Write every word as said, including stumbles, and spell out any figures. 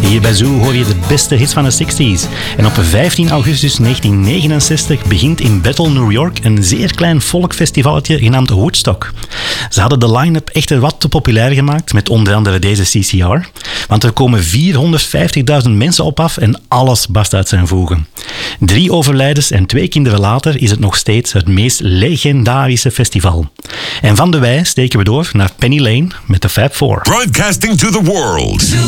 Hier bij Zoo hoor je de beste hits van de zestig's. En op vijftien augustus negentien negenenzestig begint in Bethel, New York een zeer klein volkfestivalletje genaamd Woodstock. Ze hadden de line-up echter wat te populair gemaakt met onder andere deze C C R. Want er komen vierhonderdvijftigduizend mensen op af en alles barst uit zijn voegen. Drie overlijdens en twee kinderen later is het nog steeds het meest legendarische festival. En van de wei steken we door naar Penny Lane met de Fab Four. Broadcasting to the world.